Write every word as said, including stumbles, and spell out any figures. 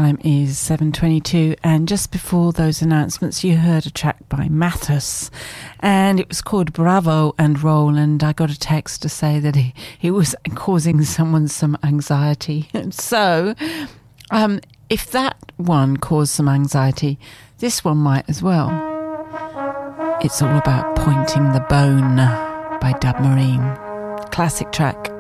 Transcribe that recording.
time is seven twenty-two, and just before those announcements you heard a track by Mathis, and it was called Bravo and Roll, and I got a text to say that he, he was causing someone some anxiety. And so um, if that one caused some anxiety, this one might as well. It's all about Pointing the Bone by Dub Marine. Classic track.